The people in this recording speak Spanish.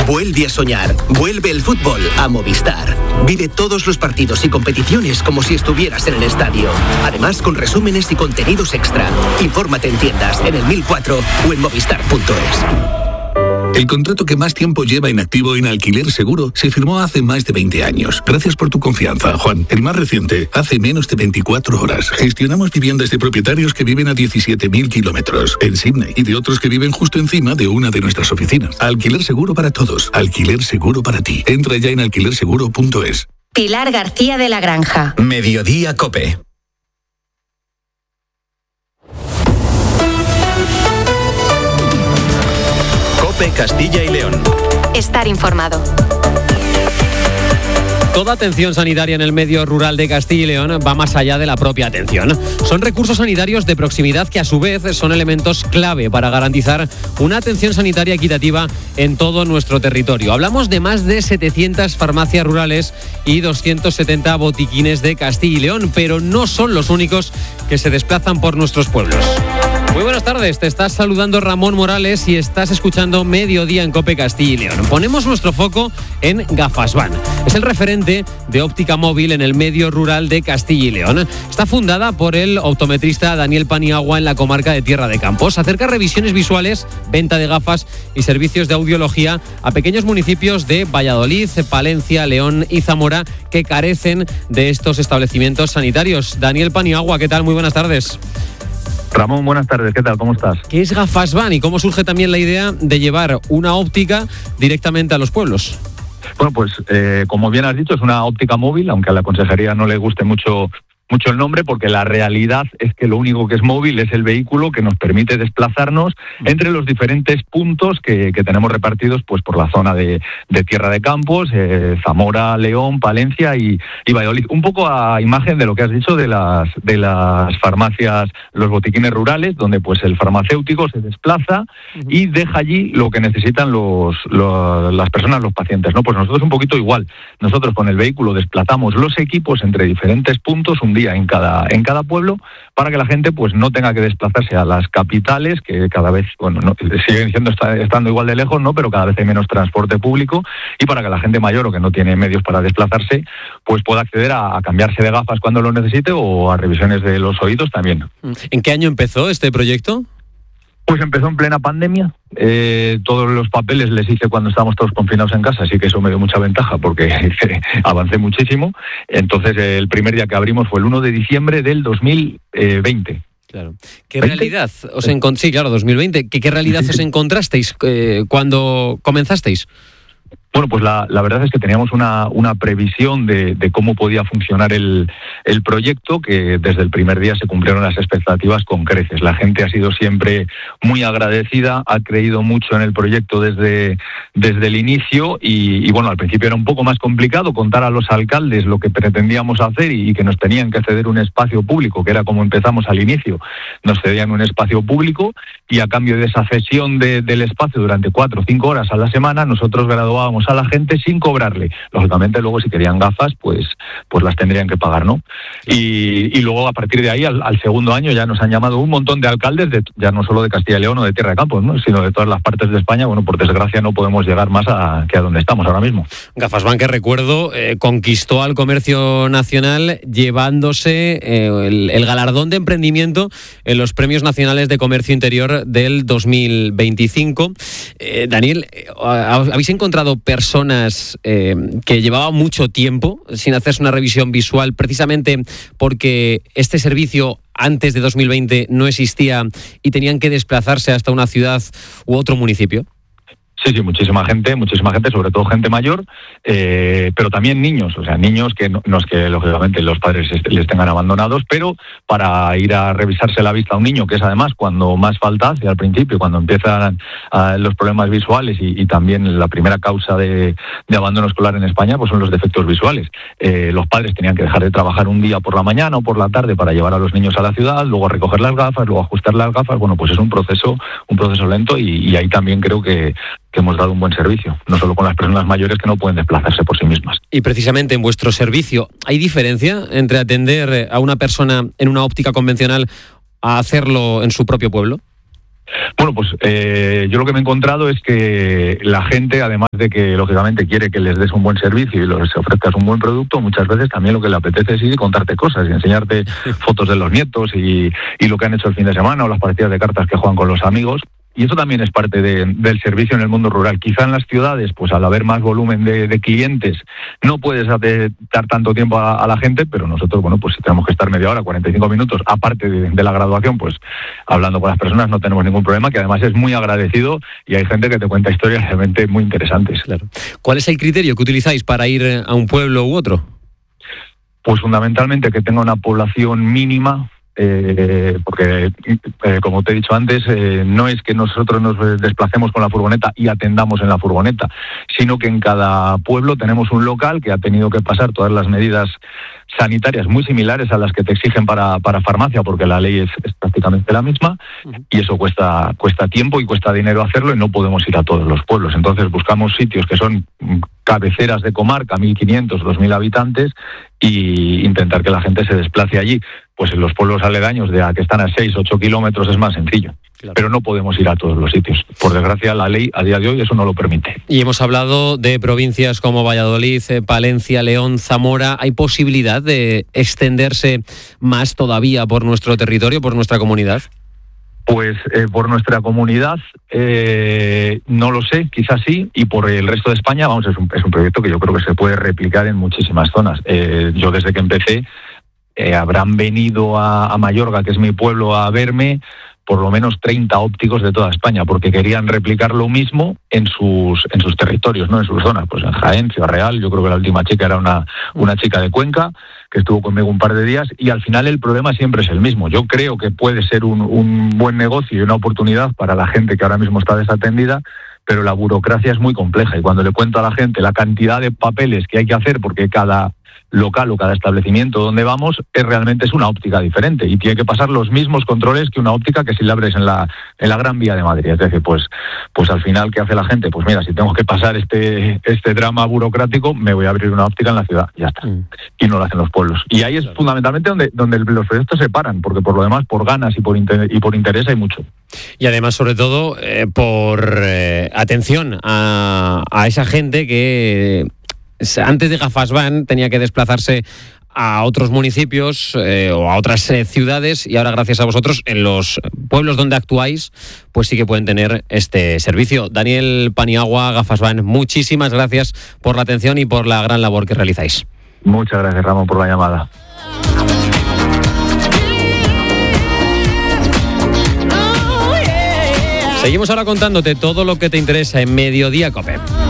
Vuelve a soñar. Vuelve el fútbol a Movistar. Vive todos los partidos y competiciones como si estuvieras en el estadio. Además, con resúmenes y contenidos extra. Infórmate en tiendas, en el 1004 o en movistar.es. El contrato que más tiempo lleva inactivo en Alquiler Seguro se firmó hace más de 20 años. Gracias por tu confianza, Juan. El más reciente, hace menos de 24 horas. Gestionamos viviendas de propietarios que viven a 17.000 kilómetros en Sydney y de otros que viven justo encima de una de nuestras oficinas. Alquiler Seguro para todos. Alquiler Seguro para ti. Entra ya en alquilerseguro.es. Pilar García de la Granja. Mediodía COPE. COPE Castilla y León. Estar informado. Toda atención sanitaria en el medio rural de Castilla y León va más allá de la propia atención. Son recursos sanitarios de proximidad que a su vez son elementos clave para garantizar una atención sanitaria equitativa en todo nuestro territorio. Hablamos de más de 700 farmacias rurales y 270 botiquines de Castilla y León, pero no son los únicos que se desplazan por nuestros pueblos. Muy buenas tardes, te estás saludando Ramón Morales y estás escuchando Mediodía en COPE Castilla y León. Ponemos nuestro foco en Gafasvan. Es el referente de óptica móvil en el medio rural de Castilla y León. Está fundada por el optometrista Daniel Paniagua en la comarca de Tierra de Campos. Acerca revisiones visuales, venta de gafas y servicios de audiología a pequeños municipios de Valladolid, Palencia, León y Zamora que carecen de estos establecimientos sanitarios. Daniel Paniagua, ¿qué tal? Muy buenas tardes. Ramón, buenas tardes, ¿qué tal? ¿Cómo estás? ¿Qué es Gafasvan y cómo surge también la idea de llevar una óptica directamente a los pueblos? Bueno, pues como bien has dicho, es una óptica móvil, aunque a la consejería no le guste mucho el nombre, porque la realidad es que lo único que es móvil es el vehículo que nos permite desplazarnos entre los diferentes puntos que tenemos repartidos pues por la zona de Tierra de Campos, Zamora, León, Palencia y Valladolid. Un poco a imagen de lo que has dicho de las farmacias, los botiquines rurales, donde pues el farmacéutico se desplaza y deja allí lo que necesitan las personas, los pacientes, ¿no? Pues nosotros un poquito igual. Nosotros con el vehículo desplazamos los equipos entre diferentes puntos, un día en cada pueblo, para que la gente pues no tenga que desplazarse a las capitales, que cada vez, bueno, no, siguen estando igual de lejos, ¿no? Pero cada vez hay menos transporte público, y para que la gente mayor o que no tiene medios para desplazarse, pues pueda acceder a cambiarse de gafas cuando lo necesite o a revisiones de los oídos también. ¿En qué año empezó este proyecto? Pues empezó en plena pandemia. Todos los papeles les hice cuando estábamos todos confinados en casa, así que eso me dio mucha ventaja porque avancé muchísimo. Entonces el primer día que abrimos fue el 1 de diciembre del 2020. Claro. ¿Qué realidad os encontrasteis? Sí, claro, 2020. ¿Qué realidad os encontrasteis cuando comenzasteis? Bueno, pues la verdad es que teníamos una previsión de cómo podía funcionar el proyecto, que desde el primer día se cumplieron las expectativas con creces. La gente ha sido siempre muy agradecida, ha creído mucho en el proyecto desde el inicio y bueno, al principio era un poco más complicado contar a los alcaldes lo que pretendíamos hacer y que nos tenían que ceder un espacio público, que era como empezamos al inicio. Nos cedían un espacio público y a cambio de esa cesión del espacio durante 4 o 5 horas a la semana, nosotros graduábamos a la gente sin cobrarle. Lógicamente luego si querían gafas pues las tendrían que pagar, ¿no? Y luego a partir de ahí al segundo año ya nos han llamado un montón de alcaldes, ya no solo de Castilla y León o de Tierra de Campos, ¿no? Sino de todas las partes de España. Bueno, por desgracia no podemos llegar más que a donde estamos ahora mismo. Gafasvan, que recuerdo, conquistó al comercio nacional llevándose el galardón de emprendimiento en los Premios Nacionales de Comercio Interior del 2025. Daniel, ¿habéis encontrado personas que llevaban mucho tiempo sin hacerse una revisión visual precisamente porque este servicio antes de 2020 no existía y tenían que desplazarse hasta una ciudad u otro municipio? Sí, muchísima gente, sobre todo gente mayor, pero también niños, o sea, niños que no es que lógicamente los padres les tengan abandonados, pero para ir a revisarse la vista a un niño, que es además cuando más falta hace al principio, cuando empiezan los problemas visuales y también la primera causa de abandono escolar en España, pues son los defectos visuales. Los padres tenían que dejar de trabajar un día por la mañana o por la tarde para llevar a los niños a la ciudad, luego recoger las gafas, luego ajustar las gafas. Bueno, pues es un proceso lento y ahí también creo que hemos dado un buen servicio, no solo con las personas mayores que no pueden desplazarse por sí mismas. Y precisamente en vuestro servicio, ¿hay diferencia entre atender a una persona en una óptica convencional a hacerlo en su propio pueblo? Bueno, pues yo lo que me he encontrado es que la gente, además de que lógicamente quiere que les des un buen servicio y les ofrezcas un buen producto, muchas veces también lo que le apetece es ir y contarte cosas y enseñarte fotos de los nietos y lo que han hecho el fin de semana o las partidas de cartas que juegan con los amigos. Y eso también es parte del servicio en el mundo rural. Quizá en las ciudades, pues al haber más volumen de clientes, no puedes dar tanto tiempo a la gente, pero nosotros, bueno, pues si tenemos que estar media hora, 45 minutos, aparte de la graduación, pues hablando con las personas no tenemos ningún problema, que además es muy agradecido y hay gente que te cuenta historias realmente muy interesantes. Claro. ¿Cuál es el criterio que utilizáis para ir a un pueblo u otro? Pues fundamentalmente que tenga una población mínima, porque como te he dicho antes, no es que nosotros nos desplacemos con la furgoneta y atendamos en la furgoneta, sino que en cada pueblo tenemos un local que ha tenido que pasar todas las medidas sanitarias muy similares a las que te exigen para farmacia, porque la ley es prácticamente la misma, y eso cuesta tiempo y cuesta dinero hacerlo, y no podemos ir a todos los pueblos. Entonces buscamos sitios que son cabeceras de comarca, 1.500, 2.000 habitantes, y intentar que la gente se desplace allí. Pues en los pueblos aledaños que están a 6, 8 kilómetros es más sencillo. Claro. Pero no podemos ir a todos los sitios. Por desgracia, la ley a día de hoy eso no lo permite. Y hemos hablado de provincias como Valladolid, Palencia, León, Zamora. ¿Hay posibilidad de extenderse más todavía por nuestro territorio, por nuestra comunidad? Pues por nuestra comunidad no lo sé, quizás sí, y por el resto de España, vamos, es un proyecto que yo creo que se puede replicar en muchísimas zonas. Yo desde que empecé habrán venido a Mayorga, que es mi pueblo, a verme por lo menos 30 ópticos de toda España, porque querían replicar lo mismo en sus territorios, no en sus zonas. Pues en Jaén, Ciudad Real, yo creo que la última chica era una chica de Cuenca, que estuvo conmigo un par de días, y al final el problema siempre es el mismo. Yo creo que puede ser un buen negocio y una oportunidad para la gente que ahora mismo está desatendida, pero la burocracia es muy compleja, y cuando le cuento a la gente la cantidad de papeles que hay que hacer, porque cada local o cada establecimiento donde vamos realmente es una óptica diferente y tiene que pasar los mismos controles que una óptica que si la abres en la Gran Vía de Madrid. Es decir, pues al final, ¿qué hace la gente? Pues mira, si tengo que pasar este drama burocrático, me voy a abrir una óptica en la ciudad, ya está. Y no lo hacen los pueblos. Y ahí es fundamentalmente donde los proyectos se paran, porque por lo demás, por ganas y por interés hay mucho. Y además, sobre todo, por atención a esa gente que antes de Gafas Van tenía que desplazarse a otros municipios o a otras ciudades, y ahora gracias a vosotros en los pueblos donde actuáis pues sí que pueden tener este servicio. Daniel Paniagua, Gafas Van, muchísimas gracias por la atención y por la gran labor que realizáis. Muchas gracias, Ramón, por la llamada. Seguimos ahora contándote todo lo que te interesa en Mediodía COPE.